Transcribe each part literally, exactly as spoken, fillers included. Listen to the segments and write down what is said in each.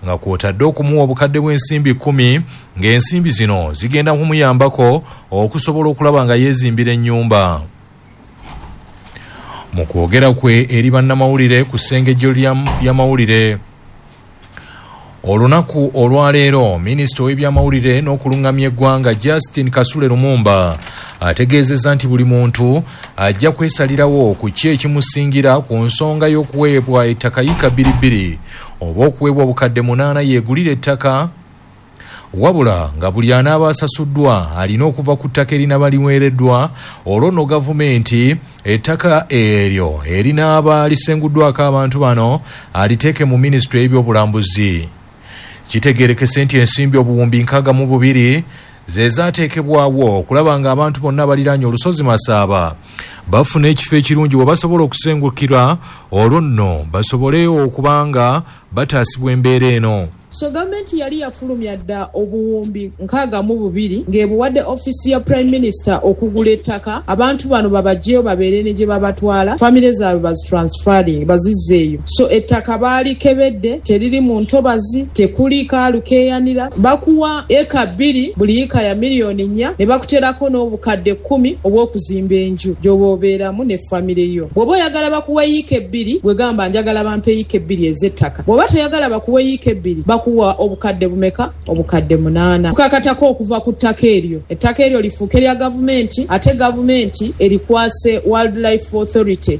nga kwotadde okumuwa obukadde bw'ensimbi kumi ng'ensimbi zino zigenda kumuyambako okusobola okulaba nga yeezimbira ennyumba. Mu kwogera kwe eri bannamawulire ku ssengejjo ly'amawulire olunaku olwaleero, minisita w'ebyamawulire n'okulungamya eggwanga Justin Kasule Lumumba ategeezezza nti buli muntu ajja kwesalirawo ku ki ekimusingira ku nsonga y'okuweebwa ettaka yika bbiri bbiri oba okuweebwa obukadde munaana yeegulira ettaka, wabula nga buli anaaba asasuddwa alina okuva ku ttaka erinaba liweereddwa olwo nno gavumenti ettaka eryo erinaaba lisenguddwako abantu bano aliteeke mu minisitule y'ebyobulambuzi. Kitegeerekese nti ensimbi obuwumbi nkaaga mu bubiri ze zaateekebwawo okulaba nga abantu bonna baliraanye olusozi Masaaba bafuna ekifo ekirungi we basobola okusengukira olwo nno basobole okuba nga bataasibwa embeera eno. So government yali yafulumya dda obuwumbi nkaaga mu bubiri ng'ebuwadde ofisi ya prime minister okugula ettaka, abantu bano babajjeyo babeere ne gye babatwala, famire zaabwe bazitransferring bazizzeeyo. So ettaka baalikebedde, teriri mu ntobazi, tekuli kaalukeeyanira, bakuwa eka bbiri buli yika ya miliyoni nnya ne bakuterako n'obukadde kkumi obw'okuzimba enju gy'oba obeeramu ne famire yo. Bw'oba oyagala bakuwa yika ebbiri bwe gamba njagala bampe yika ebbiri ez'ettaka, bw'oba toyagala bakuwe yika ebbiri kuwa obukadde bumeka obukadde munaana kukakatako okuva ku ttaka eryo. Ettaka eryo lifuuke lya gavumenti ate gavumenti erikwase Wildlife Authority.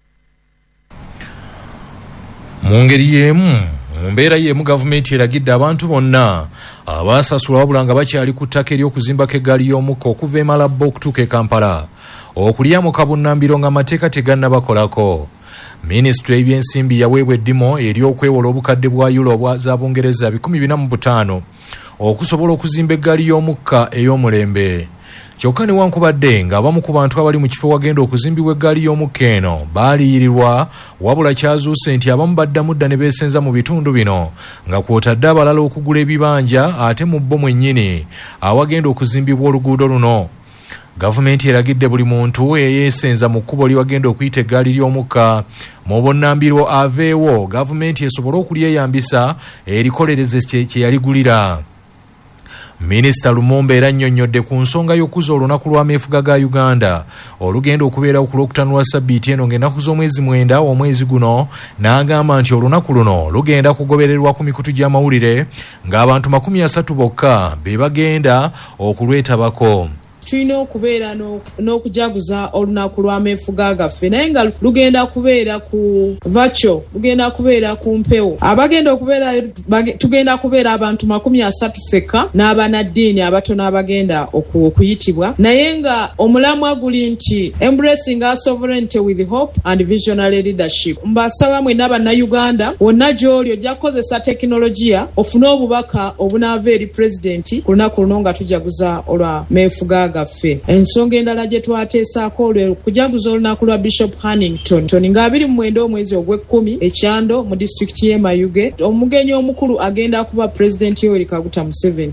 Mu ngeri y'emu mu mbeera y'emu gavumenti eragidde abantu bonna abaasasula wabula nga bakyali ku ttaka ery'okuzimbako eggaali y'omukka okuva e Malabo okutuuka e Kampala okulyamu kabunnambiro nga amateeka tegannabakolako. Minisitule y'ebyensimbi yaweebwa eddimu ery'okwewola obukadde bwa yulo bwa za Bungereza bikumi bina mu butaano okusobola okuzimba eggaali y'omukka ey'omulembe. Kyokka newankubadde ng'abamu ku bantu abali mu kifo wagenda okuzimbibwa eggaali y'omukka eno baaliyirirwa, wabula kyazuuse nti abamu baddamu dda ne beesenza mu bitundu bino nga kwotadde abalala okugula ebibanja ate mu bo mwennyini awagenda okuzimbibwa oluguudo luno. Gavumenti eragidde buli muntu eyeesenza mu kkubo liwagenda okuyita eggaali ly'omukka mu bunnambiro aveewo gavumenti esobole okulyeyambisa erikolereze kye yaligulira. Minisita Lumumba era annyonnyodde ku nsonga y'okuza olunaku lw'ameefuga ga Uganda olugenda okubeerawo ku lwokutaano lwa ssabbiiti eno ng'ennaku z'omwezi mwenda omwezi guno, n'agamba nti olunaku luno lugenda kugobererwa ku mikutu gy'amawulire ng'abantu makumi asatu bokka be bagenda okulwetabako. Tulina okubeera n'okujaguza olunaku lw'ameefuga gaffe naye nga lugenda kubeera ku vacho, lugenda kubeera ku mpewo. Abagenda okubeera tugenda kubeera abantu makumi asatu fekka n'abanaddiini abatono abagenda okuyitibwa, naye nga omulamwa guli nti embracing our sovereignty with hope and visionary leadership. Mbasaba mwenna bannayuganda wonna gy'oli ojja kukozesa tekinologiya ofune obubaka obunaava eri pulezidenti ku lunaku luno nga tujaguza olw'ameefuga gaffe. Ensonga endala gye twateesaako lwe kujaguza olunaku lwa Bishop Hannington nga abiri mu mwenda omwezi ogw'ekkumi ekyando mu disitulikiti y'e Mayuge. Omugenyi omukulu agenda kuba Pulezidenti Yoweri Kaguta Museveni.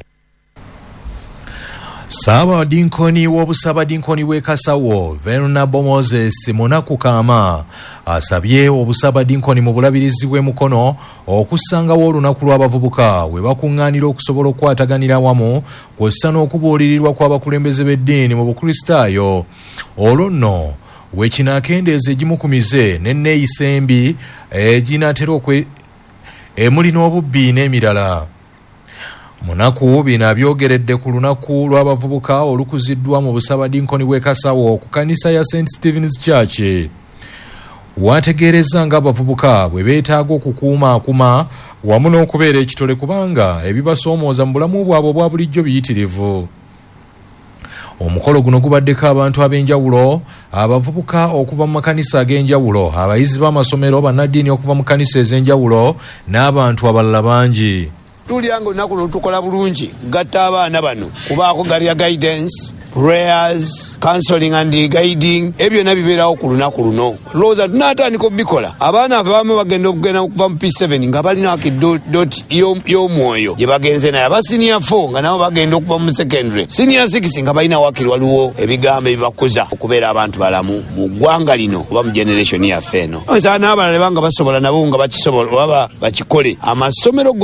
Ssaabadinkoni w'obusabadinkoni bw'e Kasawo Venerable Moses Munaku Kaama asabye obusabadinkoni mu bulabirizi bw'emukono okussangawo olunaku lw'abavubuka we bakuŋŋaanira okusobola okukwataganira awamu kw'ossa n'okubuulirirwa kw'abakulembeze b'eddiini mu bukristaayo. Olwo nno we kinaakendeeza egimukumize n'enneeyisa embi eginaatera okwe emuli n'obubbi n'emirala. Munaku bino abyogeredde ku lunaku lw'abavubuka olukuziddwa mu busabadinkoni bw'e Kasawo ku kanisa ya Saint Stephen's Church. Wategeereza nga abavubuka bwe beetaaga okukuumaakuma wamu n'okubeera ekitole kubanga ebibasoomooza mu bulamu bwabwe obwa bulijjo biyitirivu. Omukolo guno gubaddeko abantu ab'enjawulo, abavubuka okuva mu makanisa ag'enjawulo, abayizi b'amasomero, bannaddiini okuva mu kanisa ez'enjawulo n'abantu abalala bangi. Tulyanga olunaku lutukola bulungi gatta abaana bano kubaako galya guidance, prayers, counseling and guiding, ebyo byonna bibeerawo ku lunaku luno. Lowooza tunaatandika obikola. Abaana afe abamu bagenda okugenda okuva mu P seven nga balinako dot y'omwoyo gye bagenze naye. Aba senior four nga nabo bagenda okuva mu secondary. Senior six nga balina wakiri waliwo ebigambo ebibakuza okubeera abantu balamu mu ggwanga lino oba mu generation yaffe eno. Osa n'abalala banga basobola nabo nga bakisobola oba bakikole. Amasomero